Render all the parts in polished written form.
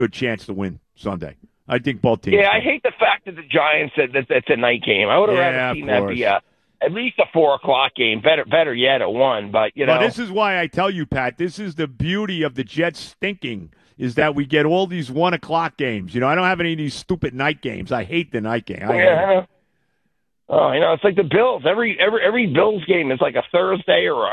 good chance to win Sunday. I think both teams. Yeah, I hate the fact that the Giants said that that's a night game. I would have rather seen that be at least a 4:00 game. Better yet, at 1. But you know, this is why I tell you, Pat. This is the beauty of the Jets stinking. Is that we get all these 1:00 games. You know, I don't have any of these stupid night games. I hate the night game. I know. Oh, you know, it's like the Bills. Every Bills game is like a Thursday or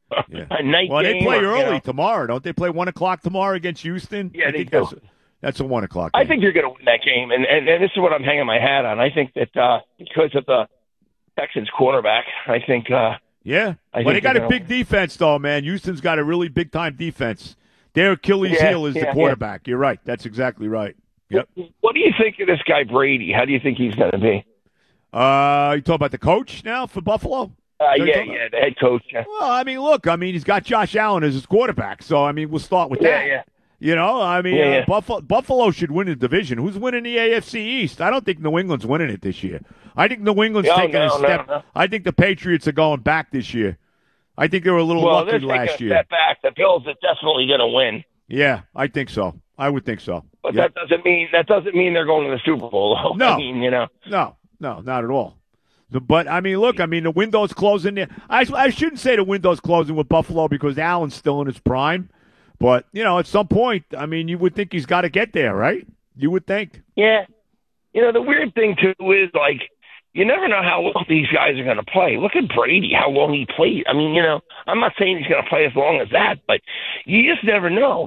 a night game. Well, they play early tomorrow, don't they? Play 1:00 tomorrow against Houston. Yeah, they do. That's a 1:00 game. I think you're going to win that game, and this is what I'm hanging my hat on. I think that because of the Texans quarterback, I think. Yeah, they got a big defense, though, man. Houston's got a really big-time defense. Their Achilles heel is the quarterback. Yeah. You're right. That's exactly right. Yep. What do you think of this guy Brady? How do you think he's going to be? You talking about the coach now for Buffalo? The head coach. Yeah. Well, look, he's got Josh Allen as his quarterback, so we'll start with that. Yeah. You know, Buffalo should win the division. Who's winning the AFC East? I don't think New England's winning it this year. I think New England's taking a step. No. I think the Patriots are going back this year. I think they were a little lucky last year. Step back. The Bills are definitely going to win. Yeah, I think so. I would think so. But that doesn't mean they're going to the Super Bowl. No, No, not at all. But look, the window's closing there. I shouldn't say the window's closing with Buffalo because Allen's still in his prime. But at some point, you would think he's got to get there, right? You would think. Yeah. The weird thing too is you never know how long these guys are going to play. Look at Brady, how long he played. I'm not saying he's going to play as long as that, but you just never know,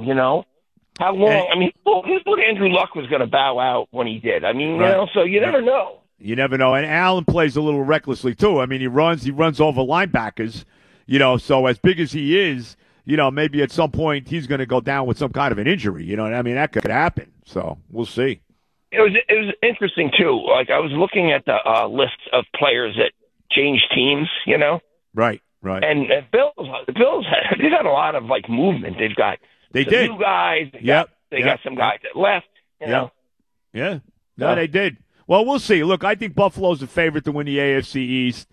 how long. Who thought Andrew Luck was going to bow out when he did? Right. So you never know. You never know. And Allen plays a little recklessly, too. He runs over linebackers, so as big as he is, maybe at some point he's going to go down with some kind of an injury. That could happen. So we'll see. It was interesting too. I was looking at the list of players that changed teams. Right. And the Bills they've had a lot of movement. They've got new guys. They got some guys that left. You know. Yeah. No, they did. Well, we'll see. Look, I think Buffalo's the favorite to win the AFC East.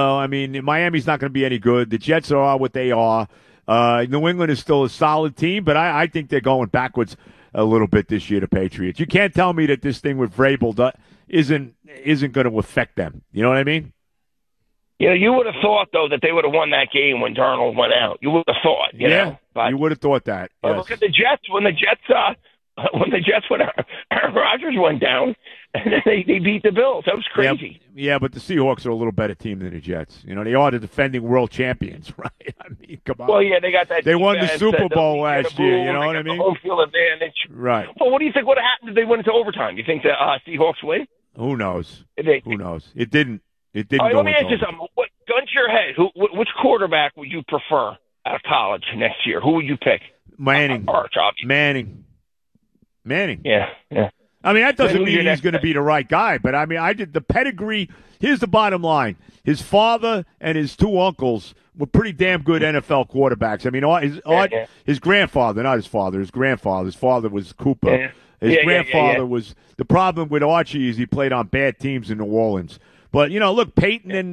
Miami's not going to be any good. The Jets are what they are. New England is still a solid team, but I think they're going backwards a little bit this year, the Patriots. You can't tell me that this thing with Vrabel isn't going to affect them. You know what I mean? You would have thought, though, that they would have won that game when Darnold went out. You would have thought, you know. But, you would have thought that. Yes. Look at the Jets. When the Jets went, Rodgers went down, and then they beat the Bills. That was crazy. Yeah, but the Seahawks are a little better team than the Jets. They are the defending world champions, right? Come on. Well, yeah, they got that. They won the Super Bowl last year. You know what I mean? Home field advantage. Right. Well, what do you think would have happened if they went into overtime? You think the Seahawks win? Who knows? Who knows? It didn't. It didn't. Let me ask you something. Gun to your head. Which quarterback would you prefer out of college next year? Who would you pick? Manning. Arch, obviously. Manning. Yeah. That doesn't mean he's going to be the right guy, but I did the pedigree. Here's the bottom line: his father and his two uncles were pretty damn good NFL quarterbacks. His grandfather, not his father, his grandfather. His father was Cooper. Yeah. His grandfather was. The problem with Archie is he played on bad teams in New Orleans. But look, Peyton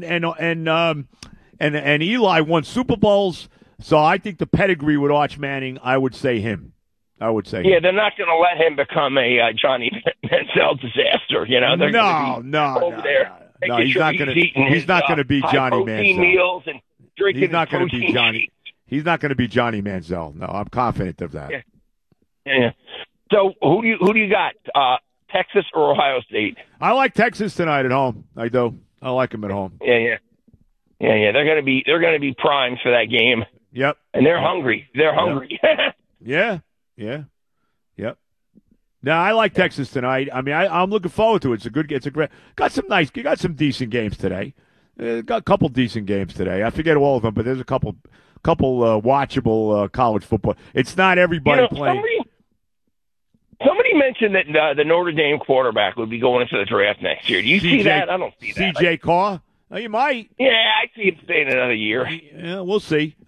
and Eli won Super Bowls, so I think the pedigree with Arch Manning, I would say him. Yeah, they're not going to let him become a Johnny Manziel disaster. They're No, he's not going to. He's not going to be Johnny Manziel. Meals and drinking. He's not going to be Johnny. He's not going to be Johnny Manziel. No, I'm confident of that. Yeah. So who do you got? Texas or Ohio State? I like Texas tonight at home. I do. I like them at home. Yeah. They're going to be primed for that game. Yep. And they're hungry. Yeah. Yep. Now I like Texas tonight. I'm looking forward to it. It's a great. Got some decent games today. Got a couple decent games today. I forget all of them, but there's a couple watchable college football. It's not everybody playing. Somebody mentioned that the Notre Dame quarterback would be going into the draft next year. Do you see that? I don't see that. C.J. Carr? Oh, you might. Yeah, I see him staying another year. Yeah, we'll see.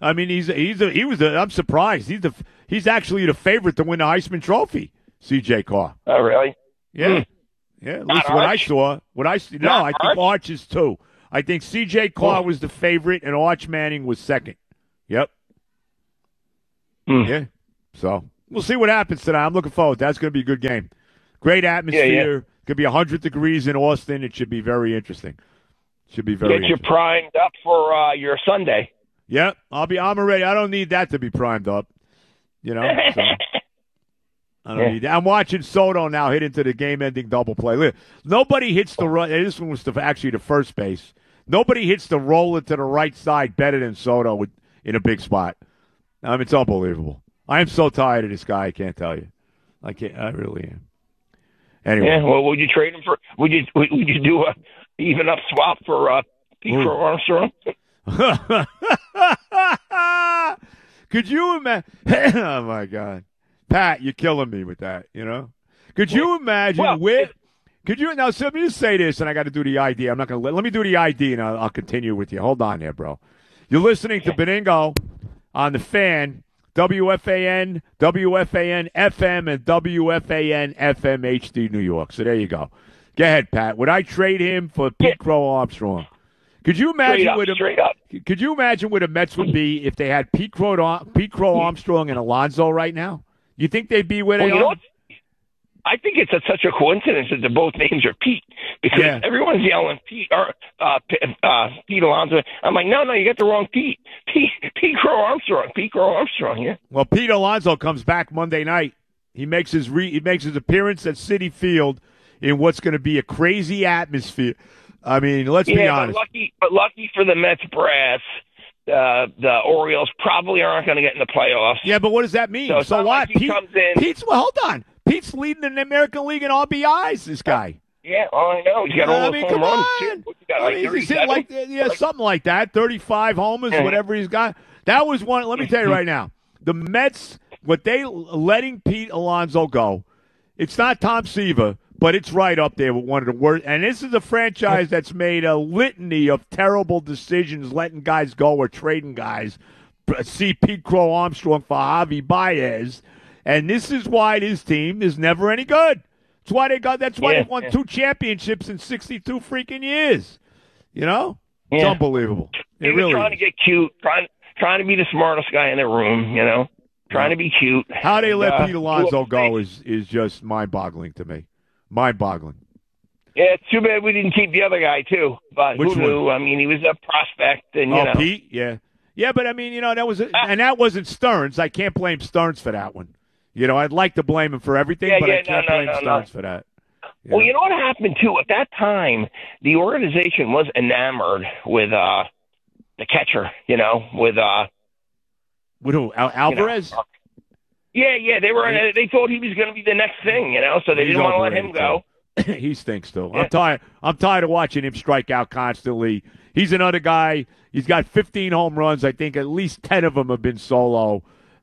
I'm surprised. He's actually the favorite to win the Heisman Trophy. C.J. Carr. Oh, really? Yeah. Yeah. At least what I saw. I think Arch is too. I think C.J. Carr was the favorite, and Arch Manning was second. Yep. Yeah. So. We'll see what happens tonight. I'm looking forward. That's going to be a good game. Great atmosphere. Yeah. Could be 100 degrees in Austin. It should be very interesting. Should be very. Get you primed up for your Sunday. Yep, I'm ready. I don't need that to be primed up. You know, so I don't need that. I'm watching Soto now hit into the game-ending double play. Look, nobody hits the run. This one was actually the first base. Nobody hits the roller to the right side better than Soto in a big spot. I mean, it's unbelievable. I am so tired of this guy. I can't tell you. I can't. I really am. Anyway. Yeah. Well, would you trade him for? Would you do a even up swap for Pete Armstrong? Could you imagine? Oh my God, Pat, you're killing me with that. You know? Could you imagine Could you now? So let me just say this, and I got to do the ID. I'm not going to let me do the ID, and I'll continue with you. Hold on there, bro. You're listening to Benigno on the Fan, WFAN, WFAN FM, and WFAN FM HD New York. So there you go. Go ahead, Pat. Would I trade him for Pete Crow Armstrong? Could you imagine Could you imagine what the Mets would be if they had Pete Crow Armstrong and Alonso right now? You think they'd be where they are? I think it's such a coincidence that both names are Pete because everyone's yelling Pete Alonso. I'm like, no, you got the wrong Pete. Pete Crow Armstrong. Yeah. Well, Pete Alonso comes back Monday night. He makes his appearance at Citi Field in what's going to be a crazy atmosphere. I mean, let's be honest. But lucky for the Mets brass, the Orioles probably aren't going to get in the playoffs. Yeah, but what does that mean? So what? Like comes in. Hold on. Pete's leading in the American League in RBIs. This guy. Yeah, I know. He's got all those home runs too. He's hit something like that. 35 homers, whatever he's got. That was one. Let me tell you right now, the Mets, what they letting Pete Alonso go. It's not Tom Seaver, but it's right up there with one of the worst. And this is a franchise that's made a litany of terrible decisions, letting guys go or trading guys. See Pete Crow Armstrong for Javi Baez. And this is why this team is never any good. That's why they won 2 championships in 62 freaking years. You know? It's unbelievable. He was trying to get cute, trying to be the smartest guy in the room, you know? Trying to be cute. How they let Pete Alonso go is just mind-boggling to me. Mind-boggling. Yeah, it's too bad we didn't keep the other guy, too. But who knew? I mean, he was a prospect. And, you know. Pete? Yeah. Yeah, but, I mean, you know, and that wasn't Stearns. I can't blame Stearns for that one. You know, I'd like to blame him for everything, but I can't blame Stearns for that. Well, you know what happened, too? At that time, the organization was enamored with the catcher, you know, with who? Alvarez? You know, yeah. They thought he was going to be the next thing, you know, so they didn't want to let him go. He stinks, too. Yeah. I'm tired of watching him strike out constantly. He's another guy. He's got 15 home runs. I think at least 10 of them have been solo.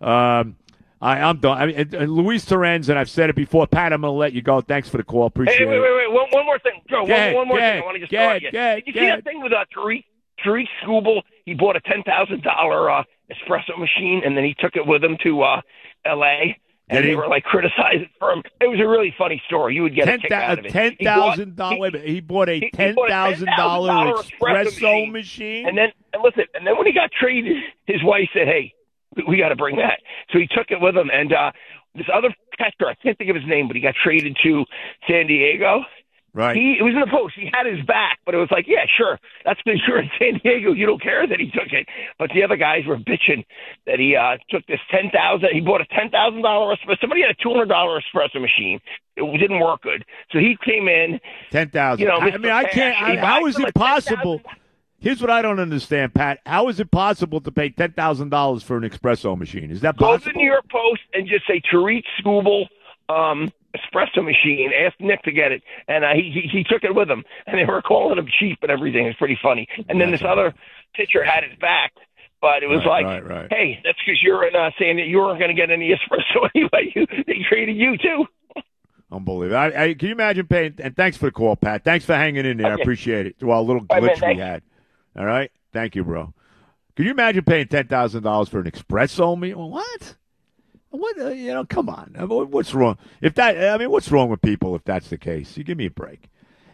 I'm done. I mean, Luis Torrens, and I've said it before. Pat, I'm going to let you go. Thanks for the call. Appreciate it. Wait. One more thing. Joe, one more thing. I want to just throw at you. Did you see that thing with Tariq Skubal? He bought a $10,000 espresso machine, and then he took it with him to L.A., and they were, like, criticizing for him. It was a really funny story. You would get a kick out of it. $10,000. He bought a $10,000 espresso machine? And then when he got traded, his wife said, hey, we got to bring that. So he took it with him. And this other catcher, I can't think of his name, but he got traded to San Diego. Right. It was in the post. He had his back, but it was like, yeah, sure. That's because you're in San Diego. You don't care that he took it. But the other guys were bitching that he took this $10,000. He bought a $10,000 espresso. Somebody had a $200 espresso machine. It didn't work good. So he came in. $10,000. You know, I mean, I can't. How is it possible? Here's what I don't understand, Pat. How is it possible to pay $10,000 for an espresso machine? Is that possible? Go to the New York Post and just say Tariq Skubal espresso machine. Ask Nick to get it, and he took it with him. And they were calling him cheap and everything. It's pretty funny. And then this other pitcher had his back, but it was right. Hey, that's because you're in saying that you weren't going to get any espresso anyway. They traded you too. Unbelievable. Can you imagine paying? And thanks for the call, Pat. Thanks for hanging in there. Okay. I appreciate it. To our little glitch we had. All right? Thank you, bro. Can you imagine paying $10,000 for an espresso meal? What? What? Come on. What's wrong? What's wrong with people if that's the case? You give me a break.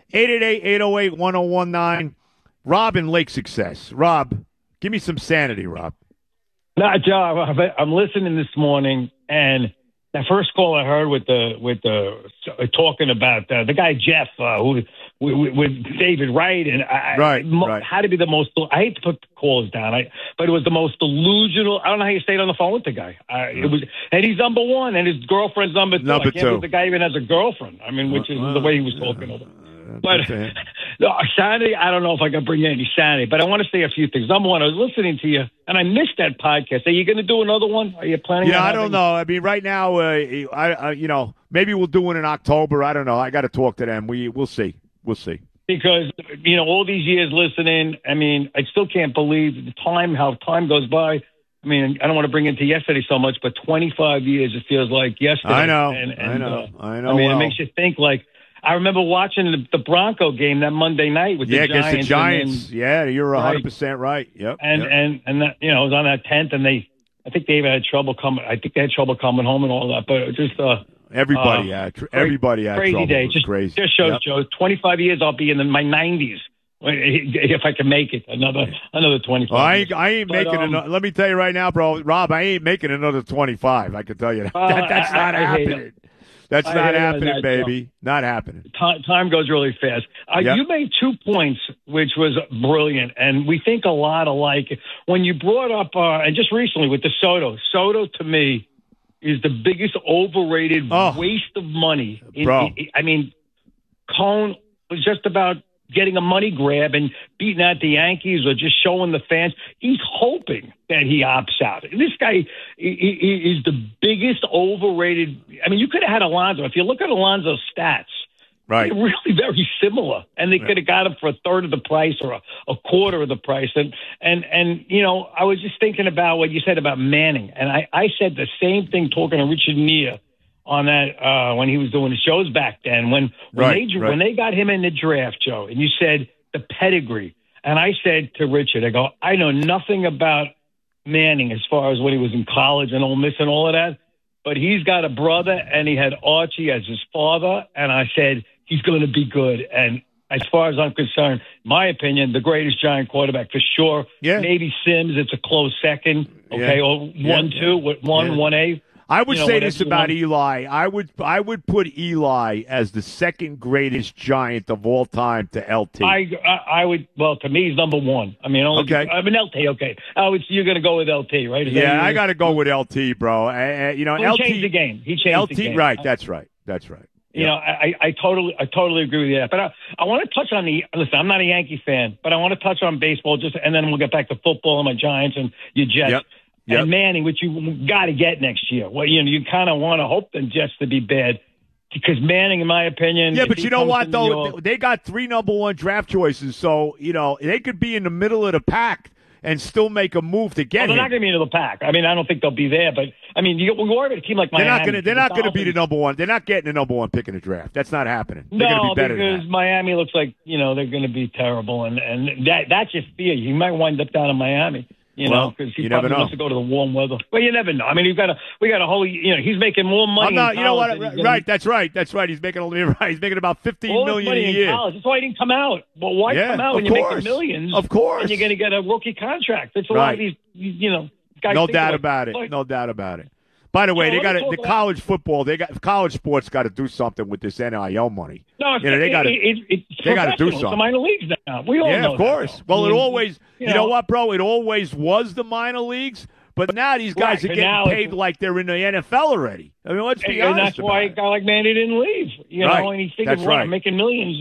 888-808-1019. Rob in Lake Success. Rob, give me some sanity, Rob. Nah, Joe, I'm listening this morning, and That first call I heard with the talking about the guy Jeff who with David Wright and right. had to be the most. I hate to put the calls down, but it was the most delusional. I don't know how you stayed on the phone with the guy. It was, and he's number one, and his girlfriend's number two. I can't believe the guy even has a girlfriend. I mean, which is the way he was talking about. But sanity, I don't know if I can bring in any sanity, but I want to say a few things. Number one, I was listening to you, and I missed that podcast. Are you going to do another one? Are you planning? Yeah, I don't know. I mean, right now, maybe we'll do one in October. I don't know. I got to talk to them. We'll see. We'll see. Because all these years listening, I mean, I still can't believe how time goes by. I mean, I don't want to bring into yesterday so much, but 25 years, it feels like yesterday. I know. I mean, it makes you think like. I remember watching the Bronco game that Monday night with the Giants. Yeah, against the Giants. Yeah, you're 100% right. Yep. And that, it was on that 10th, and I think they had trouble coming. I think they had trouble coming home and all that. But it just everybody had crazy trouble. Day. Just shows Joe. 25 years, I'll be in my 90s if I can make it. Another 25. Well, I ain't making another. Let me tell you right now, bro, Rob. I ain't making another 25. I can tell you that. That's not happening. That's not happening, baby. Not happening. Time goes really fast. You made 2 points, which was brilliant, and we think a lot alike. When you brought up, and just recently with the Soto to me is the biggest overrated waste of money. I mean, Cone was just about getting a money grab and beating out the Yankees or just showing the fans. He's hoping that he opts out. This guy is the biggest overrated. I mean, you could have had Alonso. If you look at Alonso's stats, right, they're really very similar, and they could have got him for a third of the price or a quarter of the price. And I was just thinking about what you said about Manning, and I said the same thing talking to Richard Nia on that when he was doing the shows back then. When they got him in the draft, Joe, and you said the pedigree, and I said to Richard, I go, I know nothing about Manning as far as when he was in college and Ole Miss and all of that, but he's got a brother, and he had Archie as his father, and I said he's going to be good. And as far as I'm concerned, my opinion, the greatest Giant quarterback for sure. Yeah. Maybe Sims, it's a close second. Okay, or 1-2 with 1A. I would say this about Eli. I would put Eli as the second greatest Giant of all time to LT. I would. Well, to me, he's number one. I mean, LT. Okay. You're going to go with LT, right? I got to go with LT, bro. He LT changed the game. He changed the game. Right. That's right. I totally agree with you. But I want to touch on listen, I'm not a Yankee fan, but I want to touch on baseball and then we'll get back to football and my Giants and your Jets. Yep. And Manning, which you got to get next year. Well, you kind of want to hope the Jets to be bad because Manning, in my opinion. Yeah, but you know what, though? They got 3 number 1 draft choices, so, they could be in the middle of the pack and still make a move to get him. They're not going to be in the pack. I mean, I don't think they'll be there, but, I mean, you worry about a team like Miami. They're not going to be the number 1. They're not getting the number 1 pick in the draft. That's not happening. They're no, going to be better because than that. Miami looks like, they're going to be terrible, and that's your fear. You might wind up down in Miami. Because he probably wants to go to the warm weather. Well, you never know. I mean, we got a whole. He's making more money. You know what? Right, that's right. He's making about $15 million a year. That's why he didn't come out. Well, why come out when you're making millions? Of course, and you're going to get a rookie contract. That's a lot of these. Guys. No doubt about it. No doubt about it. By the way, they got the college football. They got college sports. Got to do something with this NIL money. No, they got to do something. It's the minor leagues now. We all know of course. That, well, it always. You know what, bro? It always was the minor leagues, but now these guys are getting paid like they're in the NFL already. I mean, let's be honest. And that's why a guy like Manny didn't leave. And he figured, I'm making millions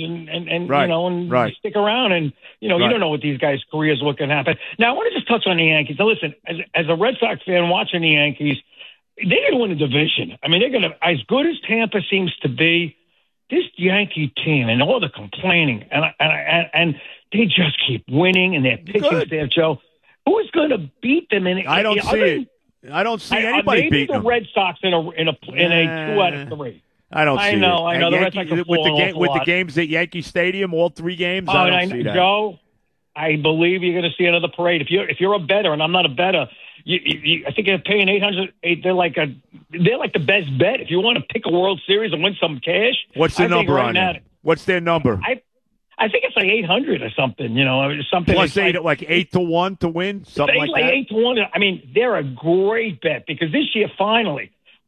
and stick around. And you don't know what these guys' careers what can happen. Now, I want to just touch on the Yankees. Now, listen, as a Red Sox fan watching the Yankees. They're going to win the division. I mean, they're going to, as good as Tampa seems to be, this Yankee team and all the complaining, and they just keep winning, and their pitching staff, Joe, who is going to beat them? I don't see it. I don't see anybody beating them. Maybe the Red Sox in a 2 out of 3. I don't see it. I know. The Red Sox with the games at Yankee Stadium, all 3 games. I don't see that. Joe, I believe you're going to see another parade. If you're a bettor, and I'm not a bettor. I think they're paying $800. They're like the best bet if you want to pick a World Series and win some cash. What's the number on that? What's their number? I think it's like 800 or something. Something plus like 8-1 to win. Something like that. 8-1. I mean, they're a great bet because this year finally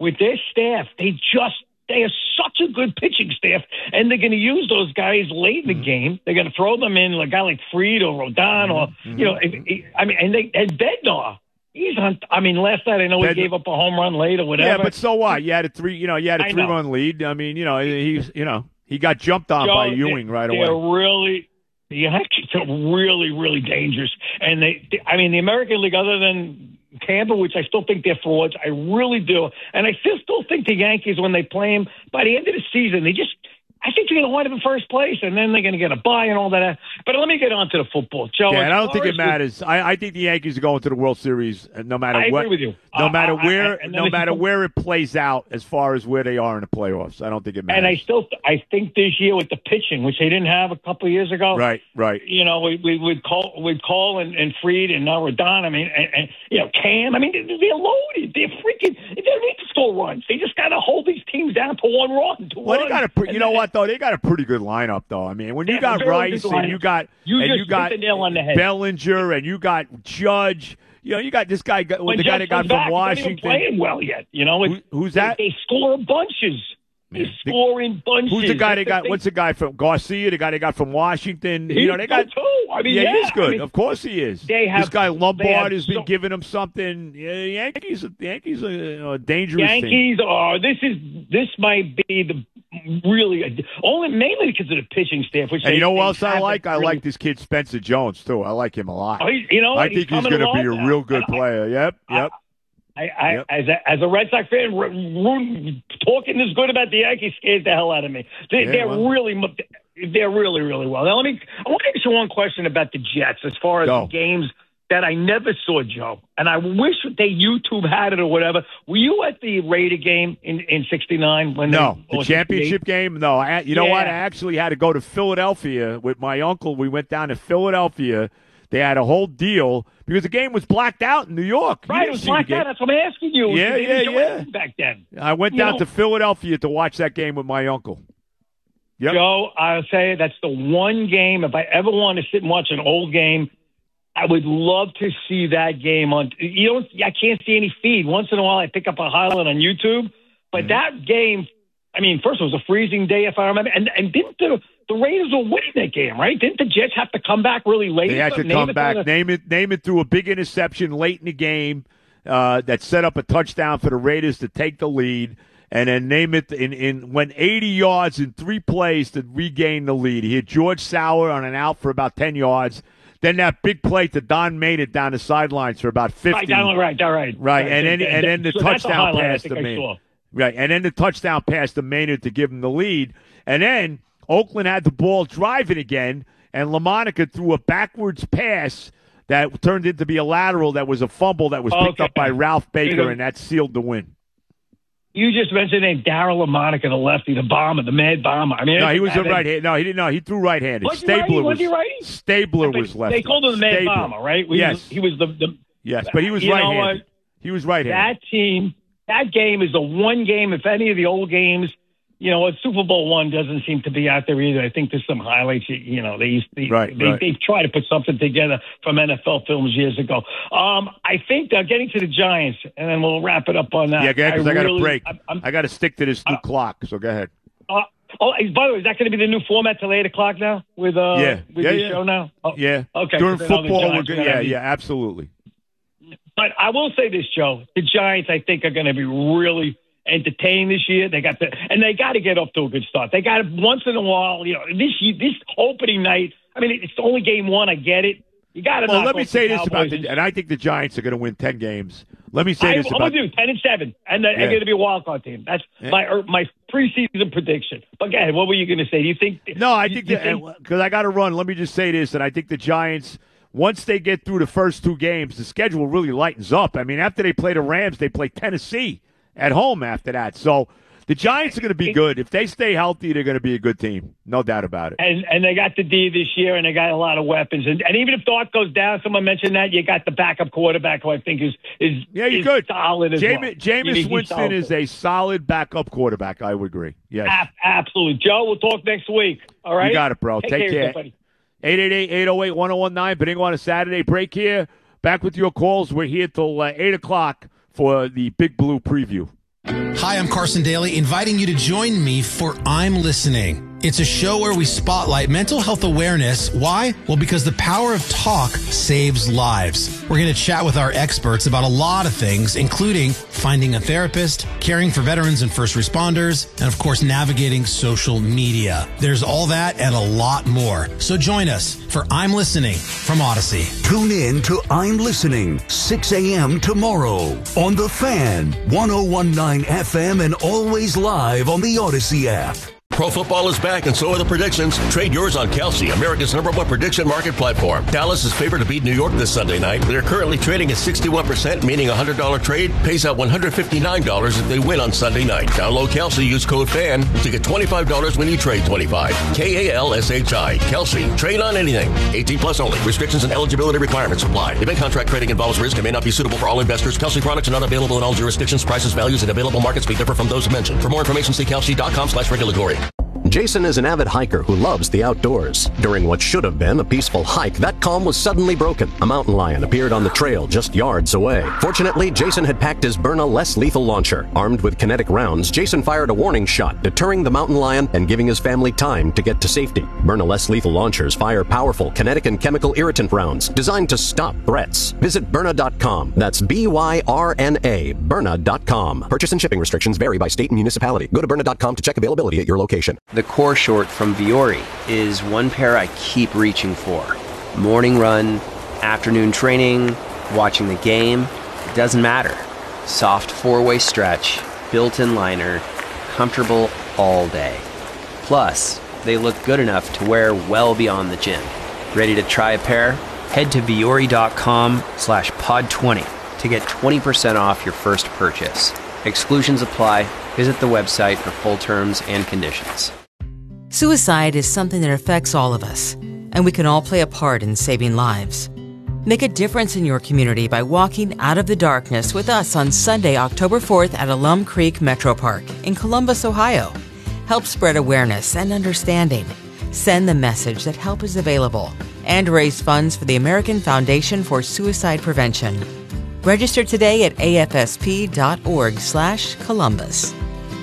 with their staff, they are such a good pitching staff, and they're going to use those guys late in the game. They're going to throw them in, a guy like Fried or Rodon, or and Bednar. He's on. I mean, last night I know he gave up a home run late or whatever. Yeah, but so what? You had a three-run lead. I mean, he got jumped on by Ewing right away. The Yankees are really, really dangerous. And the American League, other than Tampa, which I still think they're frauds, I really do. And I still think the Yankees, when they play them, by the end of the season, I think they're going to wind up in first place, and then they're going to get a bye and all that. But let me get on to the football. Joe, yeah, and I don't think it matters. I think the Yankees are going to the World Series no matter what. I agree with you. No matter where it plays out as far as where they are in the playoffs. I don't think it matters. And I think this year with the pitching, which they didn't have a couple of years ago. Right. We'd call and Fried and now Rodon. I mean, and Cam. I mean, they're loaded. They're freaking. They don't need to score runs. They just got to hold these teams down to one run. They got you know what? Though they got a pretty good lineup, though. I mean, when you got Rice and you got the nail on the head. Bellinger and you got Judge, you got this guy, the guy that got from Washington. He's not even playing well yet. Who's that? They score bunches. They score in bunches. Who's the guy they got? What's the guy from Garcia? The guy they got from Washington. He's they got. Too. I mean, he's good. Of course he is. This guy Lombard has been giving him something. Yeah, Yankees are a dangerous Yankees team. are. This might be the mainly because of the pitching staff. Which and you know what else I like? I like this kid Spencer Jones too. I like him a lot. I think he's going to be a real good player. Yep. As a Red Sox fan, talking this good about the Yankees scares the hell out of me. They're really, really well. Now, I want to ask you one question about the Jets as far as the games that I never saw, Joe. And I wish YouTube had it or whatever. Were you at the Raider game in '69? No, the championship game? No. You know what? I actually had to go to Philadelphia with my uncle. We went down to Philadelphia. They had a whole deal because the game was blacked out in New York. Right, it was blacked out. That's what I'm asking you. Yeah. Back then. I went down to Philadelphia to watch that game with my uncle. Yep. Joe, I'll say that's the one game, if I ever want to sit and watch an old game, I would love to see that game on. I can't see any feed. Once in a while, I pick up a highlight on YouTube. But that game, I mean, first it was a freezing day, if I remember, and didn't the Raiders were winning that game, right? Didn't the Jets have to come back really late? They had to come back. Name it through a big interception late in the game that set up a touchdown for the Raiders to take the lead. And then name it went 80 yards in 3 plays to regain the lead. He had George Sauer on an out for about 10 yards. Then that big play to Don Maynard down the sidelines for about 50. Right. And then the touchdown pass to Maynard. Right, and then the touchdown pass to Maynard to give him the lead. And then Oakland had the ball driving again, and LaMonica threw a backwards pass that turned into be a lateral that was a fumble that was picked up by Ralph Baker, and that sealed the win. You just mentioned name Darryl LaMonica, the lefty, the bomber, the mad bomber. I mean, no, he was a right-handed. No, he didn't. No, he threw right-handed. Was he righty? Stabler was lefty. They called him the mad bomber, right? Yes, he was the. Yes, but he was right-handed. He was right-handed. That game is the one game. If any of the old games, Super Bowl I doesn't seem to be out there either. I think there's some highlights. They try to put something together from NFL films years ago. I think getting to the Giants, and then we'll wrap it up on that. Yeah, because I got a break. I got to stick to this new clock. So go ahead. By the way, is that going to be the new format till 8 o'clock now with your show now? Yeah. Okay. During football, we're good. Yeah, absolutely. But I will say this, Joe. The Giants, I think, are going to be really entertaining this year. They got to get off to a good start. They got to once in a while. This opening night. I mean, it's only game 1. I get it. You got to. Well, let me say this about and I think the Giants are going to win 10 games. Let me say this about. I'm going to do 10-7, and they're going to be a wild card team. That's my preseason prediction. But go ahead. What were you going to say? Do you think? No, I think because I got to run. Let me just say this, and I think the Giants. Once they get through the first 2 games, the schedule really lightens up. I mean, after they play the Rams, they play Tennessee at home after that. So the Giants are going to be good. If they stay healthy, they're going to be a good team. No doubt about it. And they got the D this year, and they got a lot of weapons. And even if Dart goes down, someone mentioned that, you got the backup quarterback who I think is solid as well. Jameis Winston is a solid backup quarterback, I would agree. Yes. Absolutely. Joe, we'll talk next week. All right? You got it, bro. Take care. 888-808-1019. Bidding on a Saturday break here. Back with your calls. We're here till 8 o'clock for the Big Blue preview. Hi, I'm Carson Daly, inviting you to join me for I'm Listening. It's a show where we spotlight mental health awareness. Why? Well, because the power of talk saves lives. We're going to chat with our experts about a lot of things, including finding a therapist, caring for veterans and first responders, and of course, navigating social media. There's all that and a lot more. So join us for I'm Listening from Odyssey. Tune in to I'm Listening, 6 a.m. tomorrow on The Fan, 101.9 FM, and always live on the Odyssey app. Pro football is back, and so are the predictions. Trade yours on Kalshi, America's #1 prediction market platform. Dallas is favored to beat New York this Sunday night. They're currently trading at 61%, meaning a $100 trade pays out $159 if they win on Sunday night. Download Kalshi, use code FAN to get $25 when you trade $25. KALSHI. Kalshi. Trade on anything. 18 plus only. Restrictions and eligibility requirements apply. Event contract trading involves risk and may not be suitable for all investors. Kalshi products are not available in all jurisdictions. Prices, values, and available markets may differ from those mentioned. For more information, see kalshi.com/regulatory. Jason is an avid hiker who loves the outdoors. During what should have been a peaceful hike, that calm was suddenly broken. A mountain lion appeared on the trail just yards away. Fortunately, Jason had packed his Byrna less lethal launcher. Armed with kinetic rounds, Jason fired a warning shot, deterring the mountain lion and giving his family time to get to safety. Byrna less lethal launchers fire powerful kinetic and chemical irritant rounds designed to stop threats. Visit Byrna.com. That's BYRNA, Byrna.com. Purchase and shipping restrictions vary by state and municipality. Go to Byrna.com to check availability at your location. The core short from Vuori is one pair I keep reaching for. Morning run, afternoon training, watching the game, it doesn't matter. Soft four-way stretch, built-in liner, comfortable all day. Plus, they look good enough to wear well beyond the gym. Ready to try a pair? Head to Vuori.com/pod20 to get 20% off your first purchase. Exclusions apply. Visit the website for full terms and conditions. Suicide is something that affects all of us, and we can all play a part in saving lives. Make a difference in your community by walking out of the darkness with us on Sunday, October 4th at Alum Creek Metro Park in Columbus, Ohio. Help spread awareness and understanding. Send the message that help is available and raise funds for the American Foundation for Suicide Prevention. Register today at afsp.org/Columbus.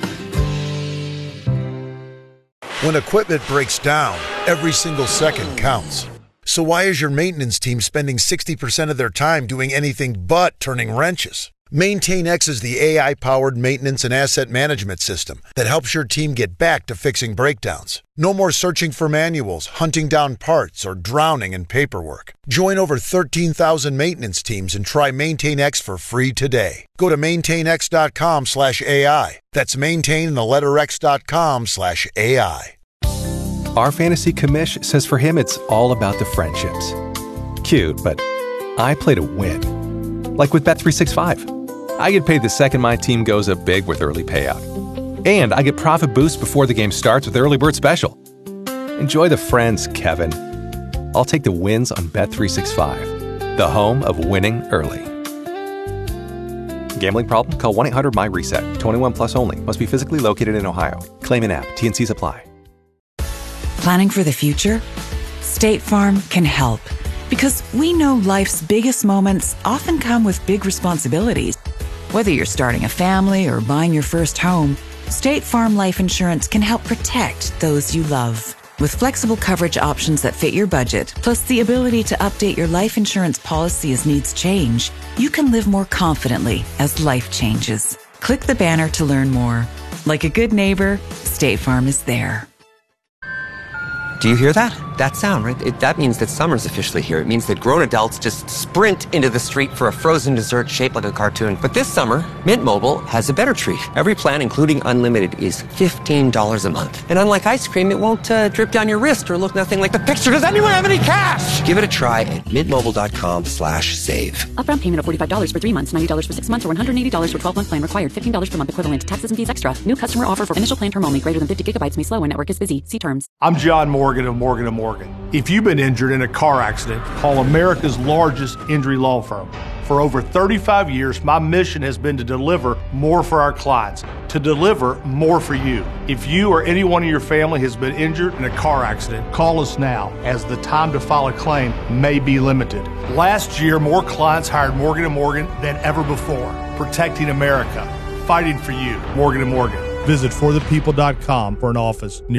When equipment breaks down, every single second counts. So why is your maintenance team spending 60% of their time doing anything but turning wrenches? MaintainX is the AI-powered maintenance and asset management system that helps your team get back to fixing breakdowns. No more searching for manuals, hunting down parts, or drowning in paperwork. Join over 13,000 maintenance teams and try MaintainX for free today. Go to maintainx.com/AI. That's maintain and the letter x.com/AI. Our fantasy commish says for him it's all about the friendships. Cute, but I play to win. Like with Bet365. I get paid the second my team goes up big with early payout. And I get profit boosts before the game starts with Early Bird Special. Enjoy the friends, Kevin. I'll take the wins on Bet365, the home of winning early. Gambling problem? Call 1-800-MY-RESET. 21 plus only. Must be physically located in Ohio. Claim an app. T&Cs apply. Planning for the future? State Farm can help. Because we know life's biggest moments often come with big responsibilities. Whether you're starting a family or buying your first home, State Farm Life Insurance can help protect those you love. With flexible coverage options that fit your budget, plus the ability to update your life insurance policy as needs change, you can live more confidently as life changes. Click the banner to learn more. Like a good neighbor, State Farm is there. Do you hear that? That sound, right? That means that summer's officially here. It means that grown adults just sprint into the street for a frozen dessert shaped like a cartoon. But this summer, Mint Mobile has a better treat. Every plan, including unlimited, is $15 a month. And unlike ice cream, it won't drip down your wrist or look nothing like the picture. Does anyone have any cash? Give it a try at mintmobile.com/save. Upfront payment of $45 for 3 months, $90 for 6 months, or $180 for 12-month plan required. $15 per month equivalent. Taxes and fees extra. New customer offer for initial plan term only. Greater than 50 gigabytes may slow when network is busy. See terms. I'm John Morgan of Morgan & Morgan. If you've been injured in a car accident, call America's largest injury law firm. For over 35 years, my mission has been to deliver more for our clients, to deliver more for you. If you or anyone in your family has been injured in a car accident, call us now, as the time to file a claim may be limited. Last year, more clients hired Morgan & Morgan than ever before, protecting America. fighting for you. Morgan & Morgan. Visit forthepeople.com for an office near